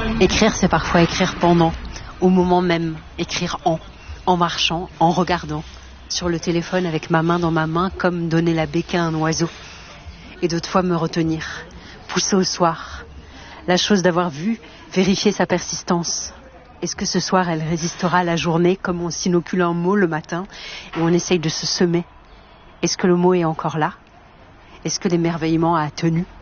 Écrire, c'est parfois écrire pendant, au moment même, écrire en marchant, en regardant, sur le téléphone avec ma main dans ma main, comme donner la béquille à un oiseau. Et d'autres fois me retenir, pousser au soir. La chose d'avoir vu, vérifier sa persistance. Est-ce que ce soir, elle résistera à la journée comme on s'inocule un mot le matin et on essaye de se semer? Est-ce que le mot est encore là? Est-ce que l'émerveillement a tenu?